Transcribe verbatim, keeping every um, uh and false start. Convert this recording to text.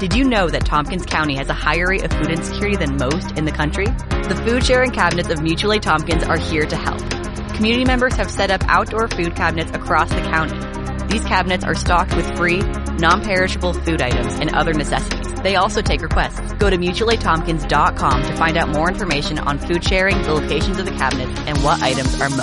Did you know that Tompkins County has a higher rate of food insecurity than most in the country? The food sharing cabinets of Mutual Aid Tompkins are here to help. Community members have set up outdoor food cabinets across the county. These cabinets are stocked with free, non-perishable food items and other necessities. They also take requests. Go to mutual aid tompkins dot com to find out more information on food sharing, the locations of the cabinets, and what items are most